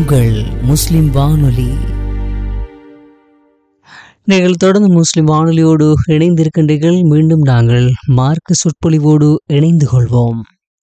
உங்கள் முஸ்லிம் வானொலி. நீங்கள் தொடர்ந்து முஸ்லிம் வானொலியோடு இணைந்திருக்கின்றீர்கள். மீண்டும் நாங்கள் மார்க்க சொற்பொழிவோடு இணைந்து கொள்வோம்.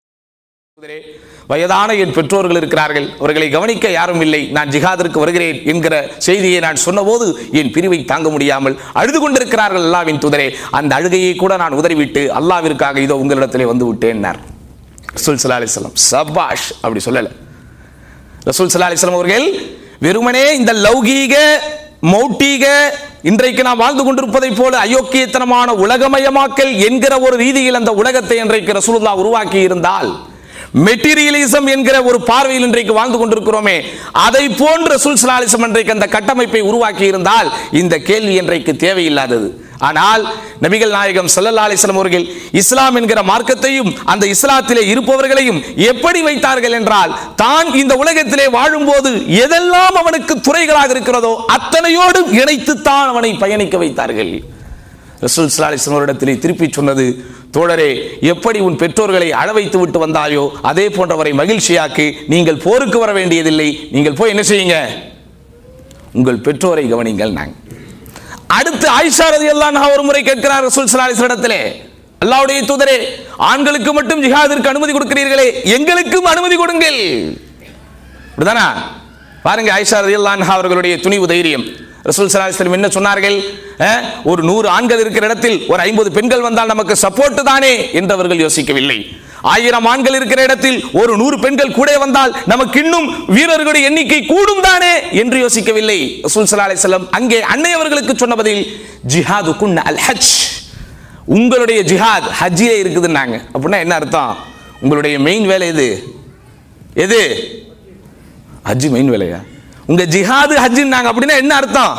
வயதான என் பெற்றோர்கள் இருக்கிறார்கள், அவர்களை கவனிக்க யாரும் இல்லை, நான் ஜிஹாதிற்கு வருகிறேன் என்கிற செய்தியை நான் சொன்னபோது என் பிரிவை தாங்க முடியாமல் அழுது கொண்டிருக்கிறார்கள். அல்லாஹ்வின் தூதரே, அந்த அழுகையை கூட நான் உதறிவிட்டு அல்லாஹ்விற்காக இதோ உங்களிடத்திலே வந்து விட்டேன். ரசூல் ஸல்லல்லாஹு அலைஹி வஸல்லம் சபாஷ் அப்படி சொல்லல. ரசூல் ஸல்லல்லாஹு அலைஹி வஸல்லம் அவர்கள் வெறுமனே இந்த லௌகீக மௌட்டீக இன்றைக்கு நாம் வாழ்ந்து கொண்டிருப்பதை போல அயோக்கியத்தனமான உலகமயமாக்கல் என்கிற ஒரு ரீதியில் அந்த உலகத்தை இன்றைக்கு ரசூலுல்லாஹ் உருவாக்கி இருந்தால், மெட்டீரியலிசம் என்கிற ஒரு பார்வையில் இன்றைக்கு வாழ்ந்து கொண்டிருக்கிறோமே, அதை போன்ற ரசூல் ஸல்லல்லாஹு அலைஹி வஸல்லம் இன்றைக்கு அந்த கட்டமைப்பை உருவாக்கி இருந்தால் இந்த கேள்வி இன்றைக்கு தேவையில்லாதது. ஆனால் நபிகள் நாயகம் ஸல்லல்லாஹு அலைஹி வஸல்லம் அவர்கள் இஸ்லாம் என்கிற மார்க்கத்தையும் அந்த இஸ்லாத்திலே இருப்பவர்களையும் எப்படி வைத்தார்கள் என்றால், தான் இந்த உலகத்திலே வாழும்போது எதெல்லாம் அவனுக்கு துறைகளாக இருக்கிறதோ அத்தனையோடு இணைத்துத்தான் அவனை பயணிக்க வைத்தார்கள். ரசூல் ஸல்லல்லாஹு அலைஹி வஸல்லம் அவரிடத்திலே திருப்பி சொன்னது, தோழரே, எப்படி உன் பெற்றோர்களை அழ வைத்து விட்டு வந்தாயோ அதே போன்றவரை மகிழ்ச்சியாக்கு. நீங்கள் போருக்கு வர வேண்டியதில்லை, நீங்கள் போய் என்ன செய்யுங்க, உங்கள் பெற்றோரை கவனிங்கள். நாங்கள் அடுத்து ஆயிஷா ரலியல்லாஹு அன்ஹா ஒரு முறை கேட்கிறார் ரசூல் ஸல்லல்லாஹு அலைஹி வஸல்லத்திலே, அல்லாஹ்வுடைய தூதரே, ஆண்களுக்கு மட்டும் ஜிஹாதிற்கு அனுமதி கொடுக்கிறீர்களே, எங்களுக்கும் அனுமதி கொடுங்கள். அப்படிதானா? பாருங்க, ஆயிஷா ரலியல்லாஹு அன்ஹா அவர்களுடைய துணிவு தைரியம். ரசூல் ஸல்லல்லாஹு அலைஹி வஸல்லம் என்ன சொன்னார்கள்? ஒரு 100 ஆண்கள் இருக்கிற இடத்தில் ஒரு 50 பெண்கள் வந்தால் நமக்கு சப்போர்ட் தானே என்று அவர்கள் யோசிக்கவில்லை. 1000 ஆண்கள் இருக்கிற இடத்தில் ஒரு 100 பெண்கள் கூட வந்தால் நமக்கு இன்னும் வீரர்களுடைய எண்ணிக்கை கூடும் தானே என்று யோசிக்கவில்லை. ரசூல் ஸல்லல்லாஹு அலைஹி வஸல்லம் அங்கே அன்னை அவர்களுக்கு சொன்ன பதில், ஜிஹாதுக்குன் அல் ஹஜ், உங்களுடைய ஜிஹாத் ஹஜ்ஜிலே இருக்குதுன்னாங்க. அப்படின்னா என்ன அர்த்தம்? உங்களுடைய மெயின் வேலை எது? ஹஜ் மெயின் வேலையா? உங்க ஜிஹாது ஹஜ்ஜின்னாங்க. அப்படின்னா என்ன அர்த்தம்?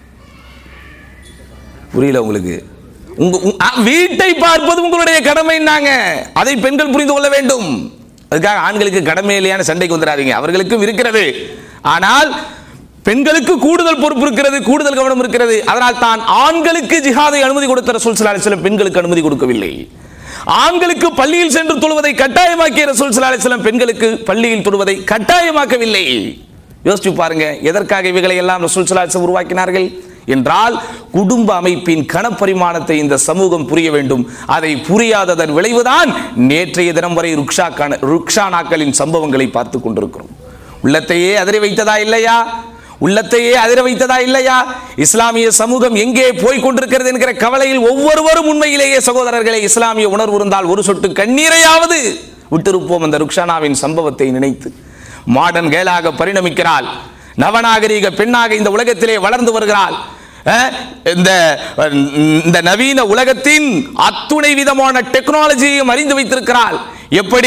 புரியல உங்களுக்கு? வீட்டை பார்ப்பது உங்களுடைய கடமைன்னாங்க. அதை பெண்கள் புரிந்து கொள்ள வேண்டும். அதுக்காக ஆண்களுக்கு கடமை இல்லையான சண்டைக்கு வந்துடாதீங்க, அவர்களுக்கும் இருக்கிறது. ஆனால் பெண்களுக்கு கூடுதல் பொறுப்பு இருக்கிறது, கூடுதல் கவனம் இருக்கிறது. அதனால் தான் ஆண்களுக்கு ஜிஹாதை அனுமதி கொடுத்த ரசூல் ஸல்லல்லாஹு அலைஹி வஸல்லம் பெண்களுக்கு அனுமதி கொடுக்கவில்லை. ஆண்களுக்கு பள்ளியில் சென்று தொழுவதை கட்டாயமாக்கிய ரசூல் ஸல்லல்லாஹு அலைஹி வஸல்லம் பெண்களுக்கு பள்ளியில் தொழுவதை கட்டாயமாக்கவில்லை. யோசிச்சு பாருங்க, எதற்காக இவைகளை எல்லாம் ரசூல் ஸல்லல்லாஹு அலைஹி வஸல்லம் உருவாக்கினார்கள் என்றால், குடும்ப அமைப்பின் கணப்பரிமாணத்தை இந்த சமூகம் புரிய வேண்டும். அதை புரியாததன் விளைவுதான் நேற்றைய தினம் வரை ருக்ஷானாக்களின் சம்பவங்களை பார்த்து கொண்டிருக்கிறோம். உள்ளத்தையே அதிர வைத்ததா இல்லையா? உள்ளத்தையே அதிர வைத்ததா இல்லையா? இஸ்லாமிய சமூகம் எங்கே போய் கொண்டிருக்கிறது என்கிற கவலையில் ஒவ்வொருவரும் உண்மையிலேயே சகோதரர்களை இஸ்லாமிய உணர்வு இருந்தால் ஒரு சொட்டு கண்ணீரையாவது விட்டிருப்போம். அந்த ருக்ஷானாவின் சம்பவத்தை நினைத்து மாடர்ன் கேலாக பரிணமிக்கிறாள், நவநாகரீக பெண்ணாக இந்த உலகத்திலே வளர்ந்து வருகிறாள். இந்த நவீன உலகத்தின் அத்துணை விதமான டெக்னாலஜியையும் அறிந்து வைத்திருக்கிறாள். எப்படி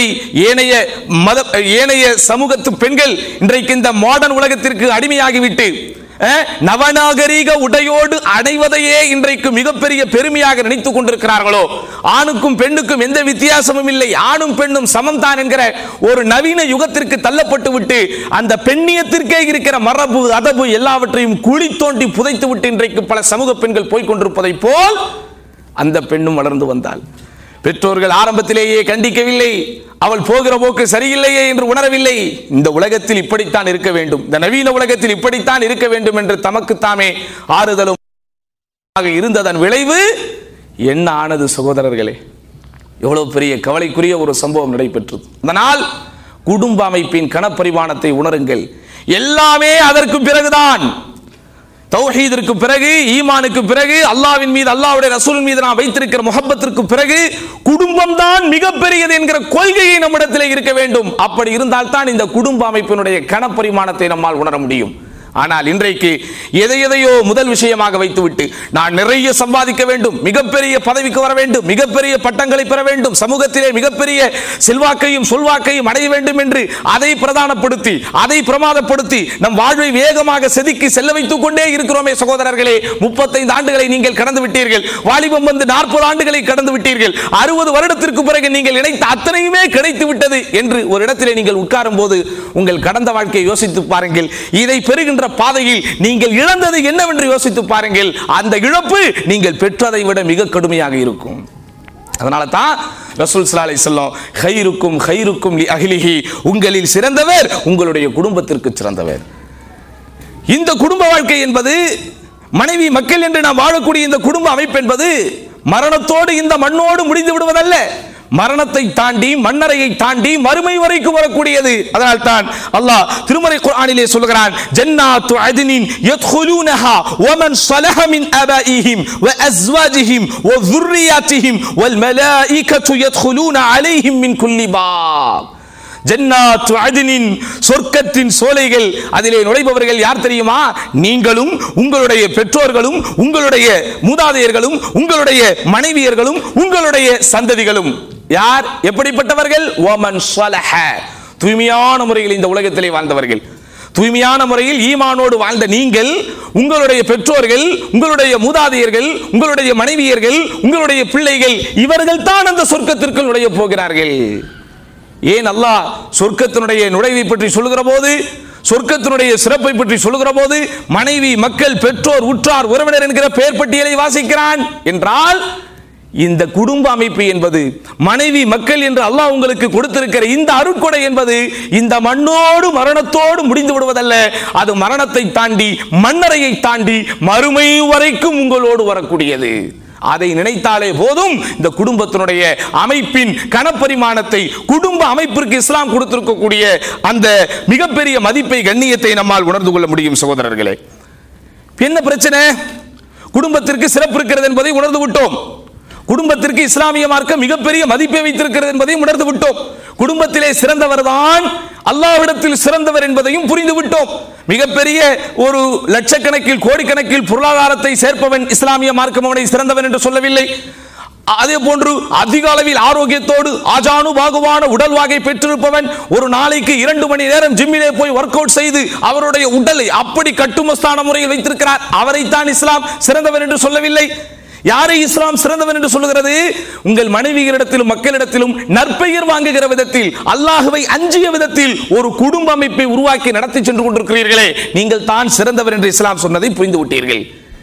ஏனைய சமூகத்து பெண்கள் இன்றைக்கு இந்த மாடர்ன் உலகத்திற்கு அடிமையாகிவிட்டு நவநாகரீக உடையோடு அடைவதையே இன்றைக்கு மிகப்பெரிய பெருமையாக நினைத்துக் கொண்டிருக்கிறார்களோ, ஆணுக்கும் பெண்ணுக்கும் எந்த வித்தியாசமும் இல்லை, ஆணும் பெண்ணும் சமம்தான் என்கிற ஒரு நவீன யுகத்திற்கு தள்ளப்பட்டு விட்டு அந்த பெண்ணியத்திற்கே இருக்கிற மரபு அதபு எல்லாவற்றையும் குழி தோண்டி புதைத்து விட்டு இன்றைக்கு பல சமூக பெண்கள் போய்கொண்டிருப்பதை போல் அந்த பெண்ணும் வளர்ந்து வந்தாள். பெற்றோர்கள் ஆரம்பத்திலேயே கண்டிக்கவில்லை, அவள் போகிற போக்கு சரியில்லையே என்று உணரவில்லை. இந்த உலகத்தில் இப்படித்தான் இருக்க வேண்டும், இந்த நவீன உலகத்தில் இப்படித்தான் இருக்க வேண்டும் என்று தமக்குத்தாமே ஆறுதலும் இருந்ததன் விளைவு என்ன ஆனது சகோதரர்களே? எவ்வளவு பெரிய கவலைக்குரிய ஒரு சம்பவம் நடைபெற்றது. அதனால் குடும்ப அமைப்பின் கணப்பரிமாணத்தை உணருங்கள். எல்லாமே அதற்கு பிறகுதான், தௌஹீதிற்கு பிறகு, ஈமானுக்கு பிறகு, அல்லாஹ்வின் மீது அல்லாஹ்வுடைய ரசூல் மீது நாம் வைத்திருக்கிற முஹப்பத்திற்கு பிறகு குடும்பம் தான் மிகப்பெரியது என்கிற கொள்கையை நம்மிடத்தில் இருக்க வேண்டும். அப்படி இருந்தால் தான் இந்த குடும்ப அமைப்பினுடைய கணப்பரிமாணத்தை நம்மால் உணர முடியும். ஆனால் இன்றைக்கு எதையோ முதல் விஷயமாக வைத்துவிட்டு நான் நிறைய சம்பாதிக்க வேண்டும், மிகப்பெரிய பதவிக்கு வர வேண்டும், மிகப்பெரிய பட்டங்களை பெற வேண்டும், சமூகத்திலே மிகப்பெரிய செல்வாக்கையும் சொல்வாக்கையும் அடைய வேண்டும் என்று அதை பிரதானப்படுத்தி அதை பிரமாதப்படுத்தி நம் வாழ்வை வேகமாக செதுக்கி செல்ல வைத்துக் கொண்டே இருக்கிறோமே சகோதரர்களே. 35 ஆண்டுகளை நீங்கள் கடந்து விட்டீர்கள், வாலிபம் வந்து 40 ஆண்டுகளை கடந்து விட்டீர்கள், 60 வருடத்திற்கு பிறகு நீங்கள் நினைத்த அத்தனையுமே கிடைத்து விட்டது என்று ஒரு இடத்திலே நீங்கள் உட்காரும் போது உங்கள் கடந்த வாழ்க்கையை யோசித்து பாருங்கள். இதை பெறுகின்ற பாதையில் நீங்கள் இழந்தது என்னவென்று யோசித்து பாருங்கள். அந்த இழப்பு நீங்கள் பெற்றதை விட மிக கடுமையாக இருக்கும். அதனால தான் ரசூல் ஸல்லல்லாஹு அலைஹி வஸல்லம் கைருக்கும் லி அஹ்லிஹி, உங்களில் சிறந்தவர் உங்களுடைய குடும்பத்திற்கு சிறந்தவர். இந்த குடும்ப வாழ்க்கை என்பது, மனைவி மக்கள் என்று நாம் வாழக்கூடிய இந்த குடும்ப அமைப்பு என்பது மரணத்தோடு இந்த மண்ணோடு முடிந்து விடுவதல்ல, மரணத்தை தாண்டி மண்ணறையை தாண்டி மறுமை வரைக்கும் வரக்கூடியது. அதனால் தான் அல்லாஹ் திருமறை குர்ஆனிலே சொல்கிறான், ஜன்னாத்து அத்னின் யத்குலூனஹா வமன் ஸலஹ மின் ஆபாஇஹிம் வ அஸ்வாஜிஹிம் வ ذُرِّيَّاتِهِمْ வல்மலாயிகத்து யத்குலூன அலைஹிம் மின் குல்லி பாப். ஜன்னாத்து அத்னின், சொர்க்கத்தின் சோலைகள், அதிலே நுழைபவர்கள் யார் தெரியுமா? நீங்களும் உங்களுடைய பெற்றோர்களும் உங்களுடைய மூதாதையர்களும் உங்களுடைய மனைவியர்களும் உங்களுடைய சந்ததிகளும். யார்? எப்படிப்பட்டவர்கள்? வமன் ஸலஹ, தூய்மையான முறையில் இந்த உலகத்திலே வாழ்ந்தவர்கள், தூய்மையான முறையில் ஈமானோடு வாழ்ந்த நீங்கள், உங்களுடைய பெற்றோர்கள், உங்களுடைய மூதாதையர்கள், உங்களுடைய மனைவியர்கள், உங்களுடைய பிள்ளைகள், இவர்கள் தான் அந்த சொர்க்கத்திற்குள் நுழைய போகிறார்கள். ஏன் அல்லாஹ் சொர்க்கத்தினுடைய நுழைவை பற்றி சொல்லுகிற போது, சொர்க்கத்தினுடைய சிறப்பை பற்றி சொல்லுகிற போது மனைவி மக்கள் பெற்றோர் உற்றார் உறவினர் என்கிற பெயர் பட்டியலை வாசிக்கிறான் என்றால், இந்த குடும்ப அமைப்பு என்பது, மனைவி மக்கள் என்று அல்லாஹ் உங்களுக்கு கொடுத்திருக்கிற இந்த அருட்கொடை என்பது இந்த மண்ணோடு மரணத்தோடு முடிந்து விடுவதல்ல, அது மரணத்தை தாண்டி மண்ணறையை தாண்டி மறுமை வரைக்கும் உங்களோடு வரக்கூடியது. அதை நினைத்தாலே போதும் இந்த குடும்பத்தினுடைய அமைப்பின் கனப்பரிமாணத்தை, குடும்ப அமைப்பிற்கு இஸ்லாம் கொடுத்திருக்கக்கூடிய அந்த மிகப்பெரிய மதிப்பை, கண்ணியத்தை நம்மால் உணர்ந்து கொள்ள முடியும். சகோதரர்களே, என்ன பிரச்சனை? குடும்பத்திற்கு சிறப்பு இருக்கிறது என்பதை உணர்ந்து விட்டோம். குடும்பத்திற்கு இஸ்லாமிய மார்க்கம் மிகப்பெரிய மதிப்பை வைத்திருக்கிறது என்பதையும் உணர்ந்து விட்டோம். குடும்பத்திலே சிறந்தவர் தான் அல்லாஹ்விடத்தில் சிறந்தவர் என்பதையும் புரிந்து விட்டோம். மிகப்பெரிய ஒரு லட்சக்கணக்கில் கோடிக்கணக்கில் பொருளாதாரத்தை சேர்ப்பவன் இஸ்லாமிய மார்க்கம் அவனை சிறந்தவன் என்று சொல்லவில்லை. அதே போன்று அதிக அளவில் ஆரோக்கியத்தோடு ஆஜானு பாகுவான உடல்வாகை பெற்றிருப்பவன், ஒரு நாளைக்கு 2 மணி நேரம் ஜிம்மிலே போய் ஒர்க் அவுட் செய்து அவருடைய உடலை அப்படி கட்டுமஸ்தான முறையில் வைத்திருக்கிறார், அவரைத்தான் இஸ்லாம் சிறந்தவன் என்று சொல்லவில்லை. யாரை இஸ்லாம் சிறந்தவன் என்று சொல்லுகிறது? உங்கள் மனைவியரிடத்திலும் மக்களிடத்திலும் நற்பெயர் வாங்குகிற விதத்தில், அல்லாஹ்வை அஞ்சிய விதத்தில் ஒரு குடும்ப அமைப்பை உருவாக்கி நடத்தி சென்று கொண்டிருக்கிறீர்களே, நீங்கள் தான் சிறந்தவர் என்று இஸ்லாம் சொன்னதை புரிந்து விட்டீர்கள்.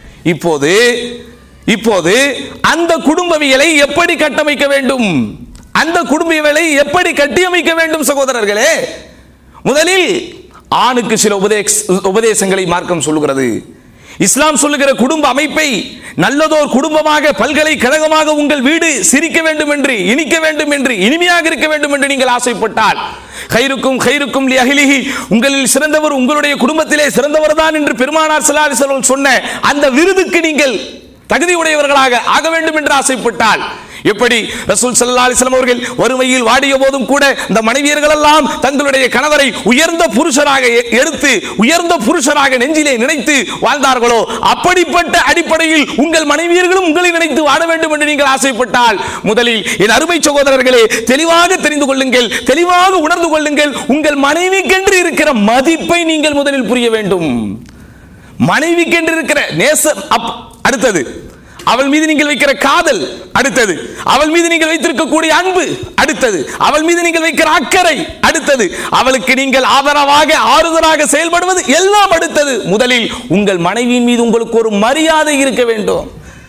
இப்போது அந்த குடும்பவியலை எப்படி கட்டமைக்க வேண்டும், அந்த குடும்பவியலை எப்படி கட்டியமைக்க வேண்டும்? சகோதரர்களே, முதலில் ஆணுக்கு சில உபதேசங்களை மார்க்கம் சொல்லுகிறது. இஸ்லாம் சொல்லுகிற குடும்ப அமைப்பை நல்லதோர் குடும்பமாக, பல்கலைக்கழகமாக உங்கள் வீடு சிரிக்க வேண்டும் என்று, இனிக்க வேண்டும் என்று, இனிமையாக இருக்க வேண்டும் என்று நீங்கள் ஆசைப்பட்டால், கைருக்கும் லி அஹ்லிஹி, உங்களில் சிறந்தவர் உங்களுடைய குடும்பத்திலே சிறந்தவர் தான் என்று பெருமானார் ஸல்லல்லாஹு அலைஹி வஸல்லம் சொன்ன அந்த விருதுக்கு நீங்கள் தகுதியுடையவர்களாக ஆக வேண்டும் என்று ஆசைப்பட்டால், எப்படி ரசூல் ஸல்லல்லாஹு அலைஹி வஸல்லம் அவர்கள் வறுமையில் வாடிய போதும் கூட இந்த மனைவியர்கள் எல்லாம் தங்களுடைய கணவரை உயர்ந்த புருஷராக எடுத்து, உயர்ந்த புருஷராக நெஞ்சிலே நினைத்து வாழ்ந்தார்களோ, அப்படிப்பட்ட அடிப்படையில் உங்கள் மனைவியர்களும் உங்களை நினைத்து வாழ வேண்டும் என்று நீங்கள் ஆசைப்பட்டால், முதலில் என் அருமை சகோதரர்களே, தெளிவாக தெரிந்து கொள்ளுங்கள், தெளிவாக உணர்ந்து கொள்ளுங்கள். உங்கள் மனைவிக்கென்று இருக்கிற மதிப்பை நீங்கள் முதலில் புரிய வேண்டும். மனைவிக்கென்று இருக்கிற நேசம் அடுத்தது, அவள் மீது நீங்கள் வைக்கிற காதல் அடுத்தது, அவள் மீது நீங்கள் வைத்திருக்கக்கூடிய அன்பு அடுத்தது, அவள் மீது நீங்கள் வைக்கிற அக்கறை அடுத்தது, அவளுக்கு நீங்கள் ஆதரவாக ஆறுதலாக செயல்படுவது எல்லாம் அடுத்தது. முதலில் உங்கள் மனைவியின் மீது உங்களுக்கு ஒரு மரியாதை இருக்க வேண்டும்.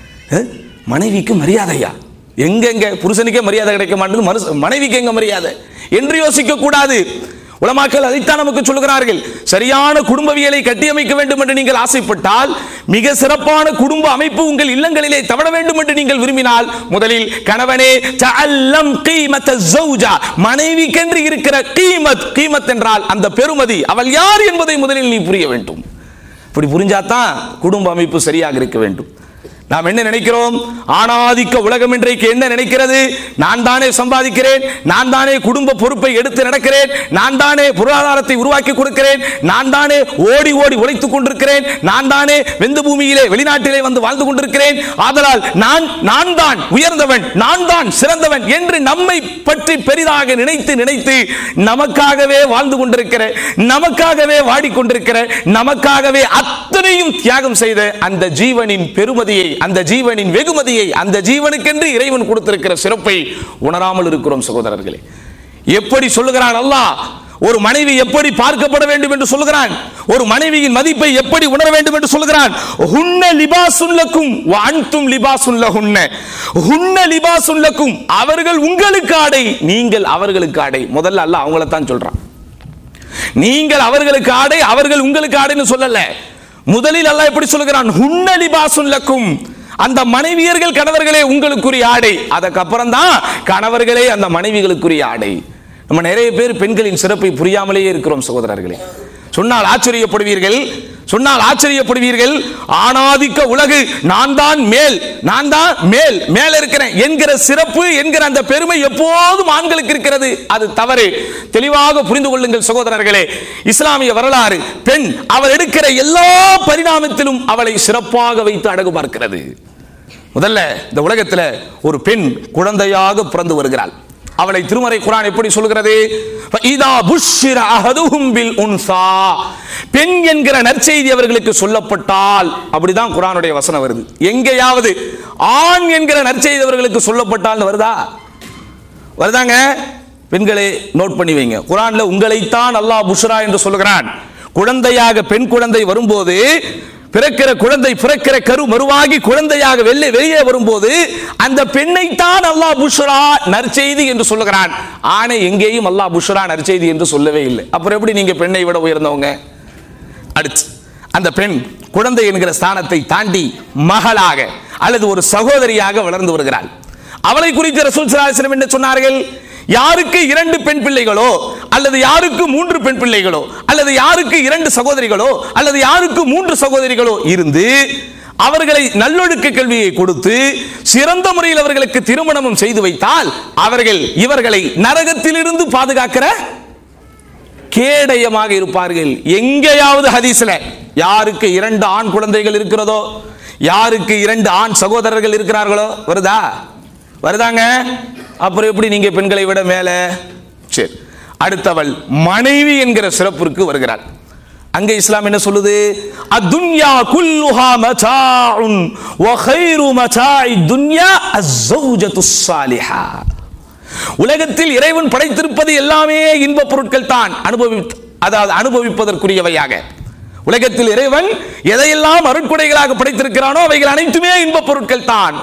மனைவிக்கு மரியாதையா? எங்க புருஷனுக்கே மரியாதை கிடைக்க மாட்டேங்குது, மனைவிக்கு எங்க மரியாதை என்று யோசிக்க கூடாது. உலமாக்கள் அதைத்தான் நமக்கு சொல்கிறார்கள். சரியான குடும்பவியலை கட்டியமைக்க வேண்டும் என்று நீங்கள் ஆசைப்பட்டால், மிக சிறப்பான குடும்ப அமைப்பு உங்கள் இல்லங்களிலே தவழ வேண்டும் என்று நீங்கள் விரும்பினால், முதலில் கணவனே தஅல்லம் கீமத் அஸ்ஸௌஜா, மனைவிக்கென்று இருக்கிற கீமத் என்றால் அந்த பெருமதி, அவள் யார் என்பதை முதலில் நீ புரிய வேண்டும். இப்படி புரிஞ்சாதான் குடும்ப அமைப்பு சரியாக இருக்க வேண்டும். நாம் என்ன நினைக்கிறோம்? ஆணாதிக்க உலகம் இன்றைக்கு என்ன நினைக்கிறது? நான் தானே சம்பாதிக்கிறேன், நான் தானே குடும்ப பொறுப்பை எடுத்து நடக்கிறேன், நான் தானே பொருளாதாரத்தை உருவாக்கி கொடுக்கிறேன், நான் தானே ஓடி ஓடி உழைத்துக் கொண்டிருக்கிறேன், நான் தானே வெந்த பூமியிலே வெளிநாட்டிலே வந்து வாழ்ந்து கொண்டிருக்கிறேன், ஆதலால் நான் தான் உயர்ந்தவன், நான் தான் சிறந்தவன் என்று நம்மை பற்றி பெரிதாக நினைத்து நமக்காகவே வாழ்ந்து கொண்டிருக்கிற, நமக்காகவே வாடிக்கொண்டிருக்கிற, நமக்காகவே அத்தனையும் தியாகம் செய்த அந்த ஜீவனின் பெருமதியை, அந்த ஜீவனின் வெகுமதியை, அந்த ஜீவனுக்கென்று இறைவன் கொடுத்திருக்கிற சிறப்பை உணராமல் இருக்கிறோம். சகோதரர்களே, எப்படி சொல்லுகிறான் அல்லாஹ்? ஒரு மனைவி எப்படி பார்க்கப்பட வேண்டும் என்று சொல்கிறான், ஒரு மனைவியின் மதிப்பை எப்படி உணர வேண்டும் என்று சொல்கிறான். ஹுன்ன லிபாசுன் லக்கும் வ அன்தும் லிபாசுன் லஹுன்ன. ஹுன்ன லிபாசுன் லக்கும், அவர்கள் உங்களுக்கு ஆடை, நீங்கள் அவர்களுக்கு ஆடை. முதல்ல அல்லாஹ் அவங்கள தான் சொல்றான். நீங்கள் அவர்களுக்கு ஆடை, அவர்கள் உங்களுக்கு ஆடைன்னு சொல்லல. முதலில் அல்லாஹ் எப்படி சொல்கிறான்? ஹுன்ன லிபாசுன் லக்கும், அந்த மனைவியர்கள் கணவர்களே உங்களுக்குரிய ஆடை. அதுக்கப்புறம் தான் கணவர்களே அந்த மனைவிகளுக்குரிய ஆடை. நம்ம நிறைய பேர் பெண்களின் சிறப்பை புரியாமலேயே இருக்கிறோம் சகோதரர்களே. சொன்னால் ஆச்சரியப்படுவீர்கள், சொன்னால் ஆச்சரியப்படுவீர்கள். ஆணாதிக்க உலகு, நான் தான் மேல், நான் தான் மேல், மேல இருக்கிறேன் என்கிற சிறப்பு, என்கிற அந்த பெருமை எப்போதும் ஆண்களுக்கு இருக்கிறது. அது தவறு. தெளிவாக புரிந்து கொள்ளுங்கள் சகோதரர்களே. இஸ்லாமிய வரலாறு, பெண் அவள் எடுக்கிற எல்லா பரிணாமத்திலும் அவளை சிறப்பாக வைத்து அழகு பார்க்கிறது. முதல்ல இந்த உலகத்தில் ஒரு பெண் குழந்தையாக பிறந்து வருகிறாள். அவளை திருமறை குர்ஆன் எப்படி சொல்கிறது? இதா புஷ்ஷிர அஹதுஹும் பில் உன்சா, பெண் என்கிற நற்செய்தி அவர்களுக்கு சொல்லப்பட்டால், அப்படிதான் குர்ஆனுடைய வசனம் வருது. எங்கேயாவது ஆண் என்கிற நற்செய்தி அவர்களுக்கு சொல்லப்பட்டால் வருதா? வருதாங்க? பெண்களே நோட் பண்ணி வைங்க. குர்ஆன்ல உங்களைத்தான் அல்லாஹ் புஷ்ரா என்று சொல்கிறான். குழந்தையாக பெண் குழந்தை வரும்போது, பிறக்கிற குழந்தை, பிறக்கிற கரு மறுவாகி குழந்தையாக வெளியே வரும்போது அந்த பெண்ணைத்தான் அல்லாஹ் புஷ்ரா நற்செய்தி என்று சொல்லுகிறான். ஆணை எங்கேயும் அல்லாஹ் புஷ்ரா நற்செய்தி என்று சொல்லவே இல்லை. அப்புறம் எப்படி நீங்க பெண்ணை விட உயர்ந்தவங்க? அடுத்து அந்த பெண் குழந்தை என்கிற ஸ்தானத்தை தாண்டி மகளாக அல்லது ஒரு சகோதரியாக வளர்ந்து வருகிறாள். அவளை குறித்து ரசூல் ஸல்லல்லாஹு அலைஹி வஸல்லம் என்ன சொன்னார்கள்? யாருக்கு 2 பெண் பிள்ளைகளோ, அல்லது யாருக்கு 3 பெண் பிள்ளைகளோ, அல்லது யாருக்கு 2 சகோதரிகளோ, அல்லது யாருக்கு 3 சகோதரிகளோ இருந்து அவர்களை நல்லொழுக்க கல்வியை கொடுத்து சிறந்த முறையில் அவர்களுக்கு திருமணமும் செய்து வைத்தால் அவர்கள் இவர்களை நரகத்திலிருந்து பாதுகாக்கிற கேடயமாக இருப்பார்கள். எங்கேயாவது ஹதீஸ்ல யாருக்கு 2 ஆண் குழந்தைகள் இருக்கிறதோ, யாருக்கு 2 ஆண் சகோதரர்கள் இருக்கிறார்களோ வருதா? வருதாங்க? அப்புறம் எப்படி நீங்க பெண்களை விட மேல? சரி, அடுத்தவள் மனைவி என்கிற சிறப்பிற்கு வருகிறாள். அங்க இஸ்லாம் என்ன சொல்லுது? அத்துன்யா குல்லுஹா மதாஉன் வ கைரு மதாஇ துன்யா அஸ்ஸௌஜத்துஸ் ஸாலிஹா. உலகத்தில் இறைவன் படைத்திருப்பது எல்லாமே இன்பப் பொருட்கள் தான், அனுபவிப்பதற்குரியவையாக. உலகத்தில் இறைவன் எதையெல்லாம் அருட்கொடைகளாக படைத்திருக்கிறானோ அவைகள் அனைத்துமே இன்பப் பொருட்கள் தான்.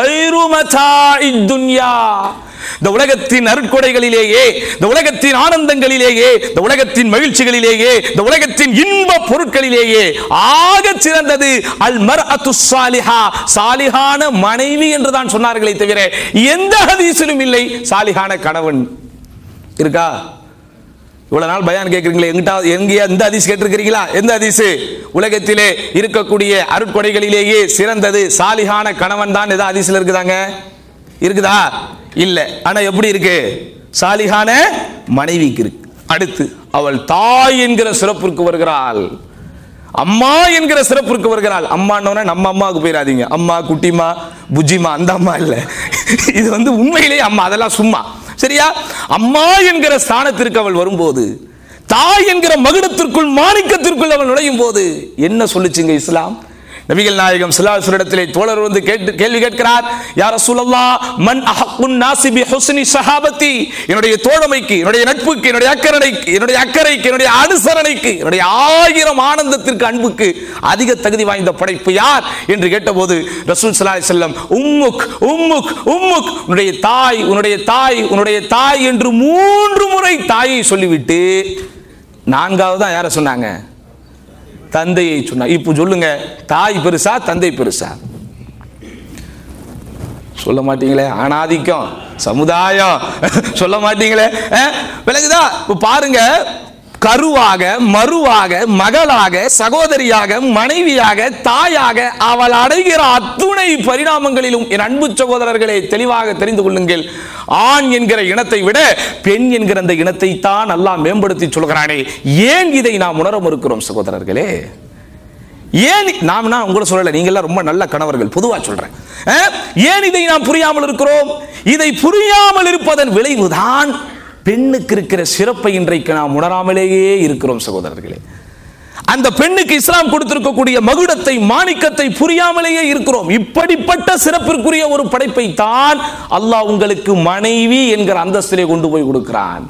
இந்த உலகத்தின் அருட்கொடைகளிலேயே, இந்த உலகத்தின் ஆனந்தங்களிலேயே, இந்த உலகத்தின் மகிழ்ச்சிகளிலேயே, இந்த உலகத்தின் இன்ப பொருட்களிலேயே ஆக சிறந்தது அல் மர்அத்து ஸாலிஹா, சாலிஹான மனைவி என்று தான் சொன்னார்களே தவிர எந்த ஹதீஸிலும் இல்லை சாலிஹான கணவன். இருக்கா? இவ்வளவு நாள் பயான் கேட்கிறீங்களே, எங்கேயா இந்த ஹதீஸ் கேட்டிருக்கிறீங்களா? எந்த ஹதீஸ்? உலகத்திலே இருக்கக்கூடிய அருட்கொடைகளிலேயே சிறந்தது சாலிஹான கணவன் தான். ஏதோ ஹதீஸ்ல இருக்குதாங்க? இருக்குதா? இல்ல. ஆனா எப்படி இருக்கு? சாலிஹான மனைவிக்கு இருக்கு. அடுத்து அவள் தாய் என்கிற சிறப்பிற்கு வருகிறாள், அம்மா என்கிற சிறப்பிற்கு வருகிறாள். அம்மான்னு நம்ம அம்மாவுக்கு போயிடாதீங்க, அம்மா குட்டிமா புஜிமா அந்த அம்மா இல்ல. இது உண்மையிலேயே அம்மா, அதெல்லாம் சும்மா. சரியா? அம்மா என்கிற ஸ்தானத்திற்கு அவள் வரும்போது, தாய் என்கிற மகுடத்திற்குள் மாணிக்கத்திற்குள் அவள் நுழையும் போது என்ன சொல்லுச்சுங்க இஸ்லாம்? நபிகள் நாயகம் ஸல்லல்லாஹு அலைஹி வஸல்லம் தோழர் கேள்வி கேட்கிறார், யா ரசூலல்லாஹ் மன் அஹக்குன் நாஸி பி ஹுஸ்னி ஸஹாபத்தி, என்னுடைய தோழமைக்கு, என்னுடைய நட்புக்கு, என்னுடைய அக்கறைக்கு, என்னுடைய அனுசரணைக்கு, என்னுடைய 1000 ஆனந்தத்திற்கு, அன்புக்கு அதிக தகுதி வாய்ந்த படைப்பு யார் என்று கேட்டபோது ரசூல் ஸல்லல்லாஹு அலைஹி வஸல்லம் உம்முக் உம்முக் உம்முக், உன்னுடைய தாய், உன்னுடைய தாய், உன்னுடைய தாய் என்று 3 முறை தாயை சொல்லிவிட்டு 4வது தான் யாரை சொன்னாங்க? தந்தையை சொன்னார். இப்போ சொல்லுங்க, தாய் பெருசா தந்தை பெருசா? சொல்ல மாட்டீங்களே. ஆணாதிக்கம், சமுதாயம் சொல்ல மாட்டீங்களே. விளங்குதா? இப்போ பாருங்க, கருவாக, மருவாக, மகளாக, சகோதரியாக, மனைவியாக, தாயாக அவள் அடைகிற அத்துணை பரிணாமங்களிலும் என் அன்பு சகோதரர்களே தெளிவாக தெரிந்து கொள்ளுங்கள். ஆண் என்கிற இனத்தை விட பெண் என்கிற அந்த இனத்தை தான் அல்லாஹ் மேம்படுத்தி சொல்கிறானே. ஏன் இதை நாம் உணர மறுக்கிறோம் சகோதரர்களே? ஏன் நாம் உங்களை சொல்லல, நீங்க எல்லாம் ரொம்ப நல்ல கணவர்கள், பொதுவா சொல்றேன். ஏன் இதை நாம் புரியாமல் இருக்கிறோம்? இதை புரியாமல் இருப்பதன் விளைவுதான் பெண்ணுக்கு இருக்கிற சிறப்பை இன்றைக்கு நாம் உணராமலேயே இருக்கிறோம் சகோதரர்களே. அந்த பெண்ணுக்கு இஸ்லாம் கொடுத்திருக்கக்கூடிய மகுடத்தை, மாணிக்கத்தை புரியாமலேயே இருக்கிறோம். இப்படிப்பட்ட சிறப்பிற்குரிய ஒரு படைப்பை தான் அல்லாஹ் உங்களுக்கு மனைவி என்கிற அந்தஸ்திலே கொண்டு போய் கொடுக்கிறான்.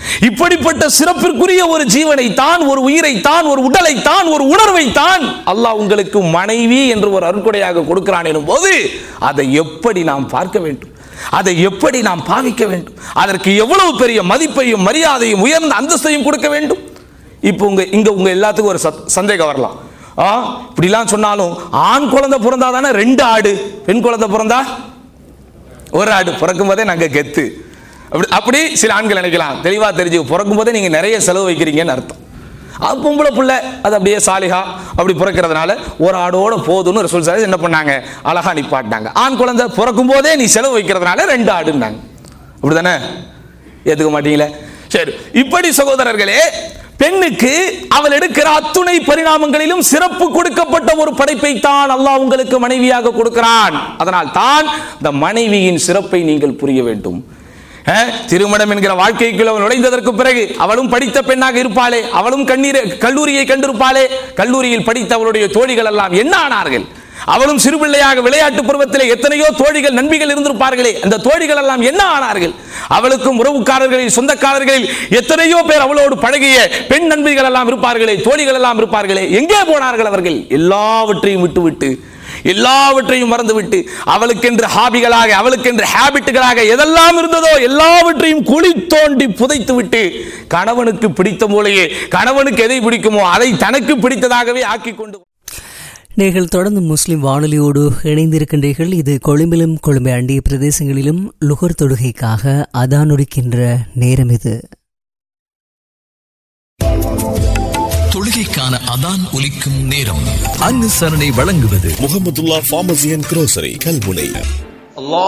இப்படிப்பட்ட சிறப்பிற்குரிய ஒரு ஜீவனை தான், ஒரு உயிரை தான், ஒரு உடலை தான், ஒரு உணர்வை தான் அல்லாஹ் உங்களுக்கு மனைவி என்று ஒரு அருட்கொடையாக கொடுக்கிறான் எனும் போது அதை எப்படி நாம் பார்க்க வேண்டும், அதை எப்படி நாம் பாவிக்க வேண்டும், அதற்கு எவ்வளவு பெரிய மதிப்பையும் மரியாதையும் உயர்ந்த அந்தஸ்தையும் கொடுக்க வேண்டும். இப்போ உங்க எல்லாத்துக்கும் ஒரு சந்தேகம் வரலாம். இப்படிலாம் சொன்னாலும் ஆண் குழந்தை பிறந்தா தானே 2 ஆடு, பெண் குழந்தை பிறந்தா 1 ஆடு, பிறக்கும் போதே நாங்க கெத்து அப்படி சில ஆண்கள் நினைக்கலாம். தெளிவா தெரிஞ்சு, பிறக்கும் போதே நீங்க நிறைய செலவு வைக்கிறீங்கன்னு அர்த்தம். அது பொம்பளை பிள்ளை, அது அப்படியே சாலிகா அப்படி பிறக்கிறதுனால 1 ஆடோட போதும்னு ரசூல் ஸல்லல்லாஹு என்ன பண்ணாங்க, அழகா நிப்பாட்டினாங்க. ஆண் குழந்தை பிறக்கும் போதே நீ செலவு வைக்கிறதுனால 2 ஆடுன்னாங்க. அப்படிதானே? ஏத்துக்க மாட்டீங்களே? சரி, இப்படி சகோதரர்களே, பெண்ணுக்கு அவள் எடுக்கிற அத்துணை பரிணாமங்களிலும் சிறப்பு கொடுக்கப்பட்ட ஒரு படைப்பை தான் அல்லாஹ் உங்களுக்கு மனைவியாக கொடுக்கிறான். அதனால் தான் இந்த மனைவியின் சிறப்பை நீங்கள் புரிய வேண்டும். திருமணம் என்கிற வாழ்க்கைக்குள் அவள் நுழைந்ததற்கு பிறகு அவளும் படித்த பெண்ணாக இருப்பாளே, அவளும் கல்லூரியை கண்டிருப்பாளே, கல்லூரியில் படித்த அவளுடைய தோழிகள் எல்லாம் என்ன ஆனார்கள்? அவளும் சிறுபிள்ளையாக விளையாட்டு பருவத்திலே எத்தனையோ தோழிகள் நண்பிகள் இருந்திருப்பார்களே, அந்த தோழிகள் எல்லாம் என்ன ஆனார்கள்? அவளுக்கும் உறவுக்காரர்களில் சொந்தக்காரர்களில் எத்தனையோ பேர் அவளோடு பழகிய பெண் நண்பிகள் எல்லாம் இருப்பார்களே, தோழிகள் எல்லாம் இருப்பார்களே, எங்கே போனார்கள் அவர்கள்? எல்லாவற்றையும் விட்டுவிட்டு, எல்லாவற்றையும் மறந்துவிட்டு, அவளுக்கென்று ஹாபிகளாக, அவளுக்கென்று ஹேபிட்டுகளாக எதெல்லாம் இருந்ததோ எல்லாவற்றையும் குழி தோண்டி புதைத்து விட்டு, கணவனுக்கு பிடித்த போலயே, கணவனுக்கு எதை பிடிக்குமோ அதை தனக்கு பிடித்ததாகவே ஆக்கி கொண்டு. நீங்கள் தொடர்ந்து முஸ்லிம் வானொலியோடு இணைந்திருக்கின்றீர்கள். இது கொழும்பிலும் கொழும்பை அண்டிய பிரதேசங்களிலும் லுகர் தொழுகைக்காக அதான் ஒலிக்கின்ற நேரம். இது தொழுகைக்கான அதான் ஒலிக்கும் நேரம். அனுசரணை வழங்குவது முஹம்மதுல்லாஹ் ஃபார்மசி அண்ட் குரோசரி, கல்முனை.